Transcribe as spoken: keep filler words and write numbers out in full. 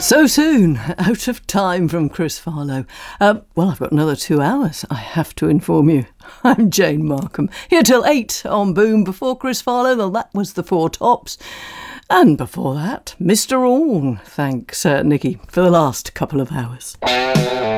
So soon, out of time from Chris Farlow. Uh, well, I've got another two hours, I have to inform you. I'm Jane Markham, here till eight on Boom. Before Chris Farlow, well, that was the Four Tops. And before that, Mister Orne. Thanks, uh, Nikki, for the last couple of hours.